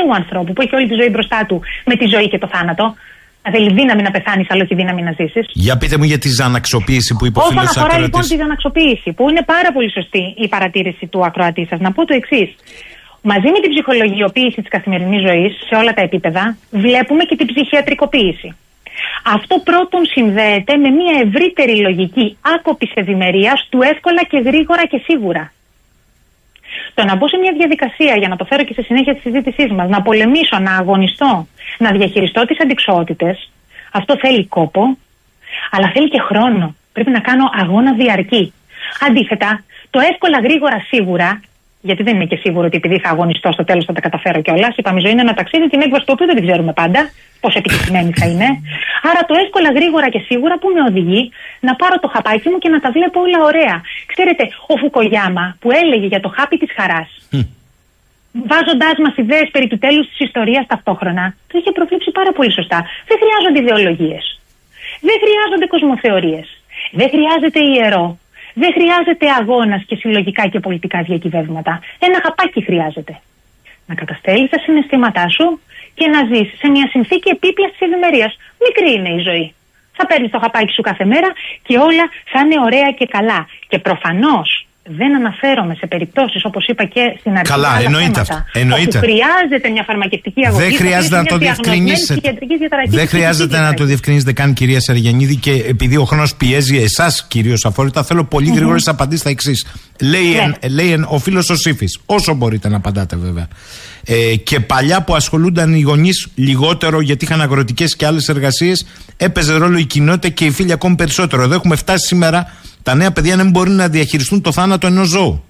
νέου ανθρώπου που έχει όλη τη ζωή μπροστά του με τη ζωή και το θάνατο. Να θέλει δύναμη να πεθάνεις, αλλά όχι δύναμη να ζήσεις. Για πείτε μου για τη ζαναξοποίηση που είπε ο φίλος Όσον αφορά ακροατής. λοιπόν τη ζαναξοποίηση, που είναι πάρα πολύ σωστή η παρατήρηση του ακροατή σας, να πω το εξής. Μαζί με την ψυχολογιοποίηση της καθημερινής ζωής, σε όλα τα επίπεδα, βλέπουμε και την ψυχιατρικοποίηση. Αυτό πρώτον συνδέεται με μια ευρύτερη λογική άκοπης ευημερίας του εύκολα και γρήγορα και σίγουρα. Το να μπω σε μια διαδικασία, για να το φέρω και στη συνέχεια της συζήτησής μας, να πολεμήσω, να αγωνιστώ, να διαχειριστώ τις αντιξοότητες, αυτό θέλει κόπο, αλλά θέλει και χρόνο. Πρέπει να κάνω αγώνα διαρκή. Αντίθετα, το εύκολα, γρήγορα, σίγουρα, γιατί δεν είναι και σίγουρο ότι επειδή θα αγωνιστώ στο τέλος θα τα καταφέρω κιόλας. Είπαμε, η ζωή είναι ένα ταξίδι, την έκβαση του οποίου δεν την ξέρουμε πάντα, πόσο επιτυχημένη θα είναι. Άρα το εύκολα, γρήγορα και σίγουρα που με οδηγεί να πάρω το χαπάκι μου και να τα βλέπω όλα ωραία. Ξέρετε, ο Φουκογιάμα που έλεγε για το χάπι της χαράς, βάζοντάς μας ιδέες περί του τέλους της ιστορίας ταυτόχρονα, το είχε προβλέψει πάρα πολύ σωστά. Δεν χρειάζονται ιδεολογίες. Δεν χρειάζονται κοσμοθεωρίες. Δεν χρειάζεται ιερό. Δεν χρειάζεται αγώνας και συλλογικά και πολιτικά διακυβεύματα. Ένα χαπάκι χρειάζεται. Να καταστέλεις τα συναισθήματά σου και να ζεις σε μια συνθήκη επίπλασης ευημερίας. Μικρή είναι η ζωή. Θα παίρνεις το χαπάκι σου κάθε μέρα και όλα θα είναι ωραία και καλά. Και προφανώς δεν αναφέρομαι σε περιπτώσεις, όπως είπα και στην αρχή. Καλά, εννοείται αυτό. Όπου χρειάζεται μια φαρμακευτική αγωγή. Δεν χρειάζεται να το διευκρινίσετε. Δεν χρειάζεται να το διευκρινίσετε καν, κυρία Σαργιανίδη, και επειδή ο χρόνος πιέζει εσάς κυρίως αφόρητα, θέλω πολύ γρήγορες απαντήσεις στα εξής. Λέει ο φίλος ο Σύφης, όσο μπορείτε να απαντάτε βέβαια. Και παλιά που ασχολούνταν οι γονείς λιγότερο γιατί είχαν αγροτικές και άλλες εργασίες, έπαιζε ρόλο η κοινότητα και οι φίλοι ακόμη περισσότερο. Εδώ έχουμε φτάσει σήμερα τα νέα παιδιά να μην μπορούν να διαχειριστούν το θάνατο ενός ζώου.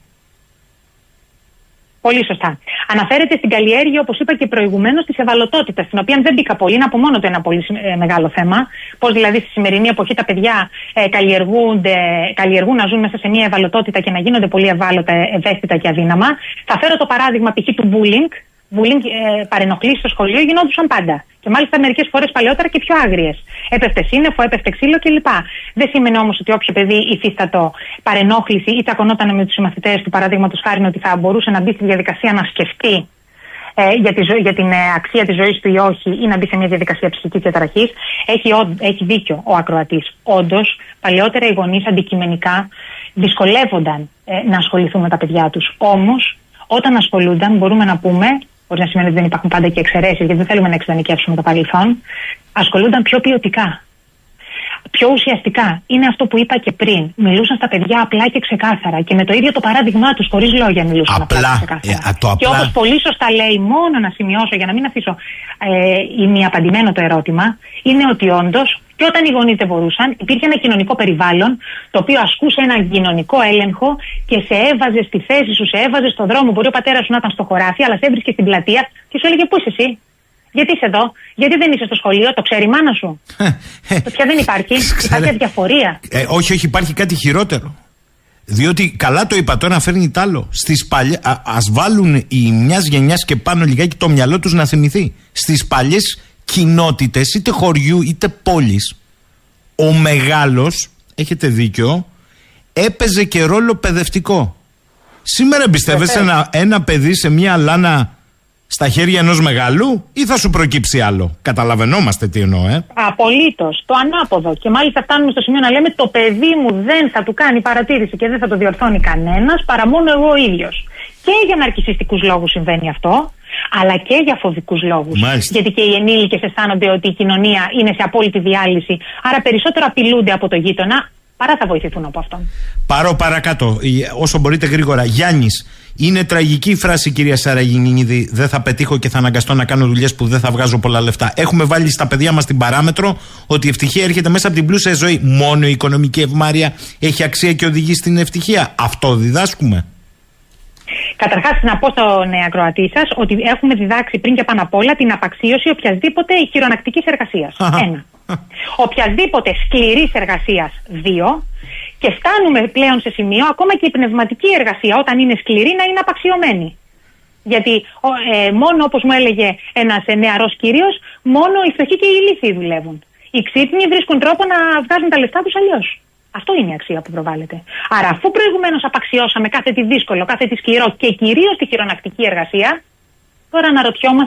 Πολύ σωστά. Αναφέρεται στην καλλιέργεια, όπως είπα και προηγουμένως, της ευαλωτότητας, στην οποία δεν μπήκα πολύ, είναι από μόνο το ένα πολύ μεγάλο θέμα. Πώς δηλαδή στη σημερινή εποχή τα παιδιά καλλιεργούν να ζουν μέσα σε μια ευαλωτότητα και να γίνονται πολύ ευάλωτα, ευαίσθητα και αδύναμα. Θα φέρω το παράδειγμα π.χ. του bullying. Παρενοχλήσεις στο σχολείο γινόντουσαν πάντα. Και μάλιστα μερικές φορές παλαιότερα και πιο άγριες. Έπεφτε σύννεφο, έπεφτε ξύλο κλπ. Δεν σημαίνει όμως ότι όποιο παιδί υφίστατο παρενόχληση ή τσακωνόταν με τους συμμαθητές του, παραδείγματος χάρη, ότι θα μπορούσε να μπει στη διαδικασία να σκεφτεί για την αξία της ζωής του ή όχι, ή να μπει σε μια διαδικασία ψυχικής διαταραχής. Έχει δίκιο ο ακροατής. Όντως, παλαιότερα οι γονείς αντικειμενικά δυσκολεύονταν να ασχοληθούν με τα παιδιά τους. Όμως, όταν ασχολούνταν, μπορούμε να πούμε, χωρίς να σημαίνει ότι δεν υπάρχουν πάντα και εξαιρέσεις, γιατί δεν θέλουμε να εξειδανικεύσουμε το παρελθόν, ασχολούνταν πιο ποιοτικά. Πιο ουσιαστικά. Είναι αυτό που είπα και πριν. Μιλούσαν στα παιδιά απλά και ξεκάθαρα. Και με το ίδιο το παράδειγμά τους, χωρίς λόγια, μιλούσαν απλά και ξεκάθαρα. Και όπως πολύ σωστά λέει, μόνο να σημειώσω για να μην αφήσω ημιαπαντημένο το ερώτημα, είναι ότι όντως και όταν οι γονείς δεν μπορούσαν, υπήρχε ένα κοινωνικό περιβάλλον το οποίο ασκούσε έναν κοινωνικό έλεγχο και σε έβαζε στη θέση σου, σε έβαζε στον δρόμο. Μπορεί ο πατέρας σου να ήταν στο χωράφι, αλλά σε έβρισκε στην πλατεία και σου έλεγε: Πού είσαι εσύ? Γιατί είσαι εδώ? Γιατί δεν είσαι στο σχολείο? Το ξέρει η μάνα σου? Πια δεν υπάρχει. Υπάρχει αδιαφορία. Όχι, υπάρχει κάτι χειρότερο. Διότι καλά το είπα, τώρα φέρνει τ' άλλο. Ας βάλουν οι μιας γενιάς και πάνω λιγάκι το μυαλό τους να θυμηθεί. Στις παλιές κοινότητες, είτε χωριού είτε πόλης, ο μεγάλος, έχετε δίκιο, έπαιζε και ρόλο παιδευτικό. Σήμερα εμπιστεύεσαι ένα παιδί σε μια λάνα στα χέρια ενός μεγάλου ή θα σου προκύψει άλλο? Καταλαβαίνόμαστε τι εννοώ, Απολύτως. Το ανάποδο. Και μάλιστα φτάνουμε στο σημείο να λέμε: το παιδί μου δεν θα του κάνει παρατήρηση και δεν θα το διορθώνει κανένας παρά μόνο εγώ ο ίδιος. Και για ναρκισσιστικούς λόγους συμβαίνει αυτό, αλλά και για φοβικούς λόγους. Μάλιστα. Γιατί και οι ενήλικες αισθάνονται ότι η κοινωνία είναι σε απόλυτη διάλυση, άρα περισσότερο απειλούνται από το γείτονα παρά θα βοηθηθούν από αυτόν. Πάρω παρακάτω, όσο μπορείτε γρήγορα. Γιάννης, είναι τραγική η φράση, κυρία Σαραγινίδη, δεν θα πετύχω και θα αναγκαστώ να κάνω δουλειές που δεν θα βγάζω πολλά λεφτά. Έχουμε βάλει στα παιδιά μας την παράμετρο ότι η ευτυχία έρχεται μέσα από την πλούσια ζωή. Μόνο η οικονομική ευμάρεια έχει αξία και οδηγεί στην ευτυχία. Αυτό διδάσκουμε? Καταρχάς, να πω στον ακροατή σας ότι έχουμε διδάξει πριν και πάνω απ' όλα την απαξίωση οποιασδήποτε χειρονακτικής εργασίας. 1. Οποιασδήποτε σκληρής εργασίας. 2. Και φτάνουμε πλέον σε σημείο ακόμα και η πνευματική εργασία, όταν είναι σκληρή, να είναι απαξιωμένη. Γιατί μόνο, όπως μου έλεγε ένας νεαρός κύριος, μόνο οι φτωχοί και οι ηλίθιοι δουλεύουν. Οι ξύπνοι βρίσκουν τρόπο να βγάζουν τα λεφτά τους αλλιώς. Αυτό είναι η αξία που προβάλλεται. Άρα, αφού προηγουμένως απαξιώσαμε κάθε τι δύσκολο, κάθε τι σκληρό και κυρίως τη χειρονακτική εργασία, τώρα αναρωτιόμαστε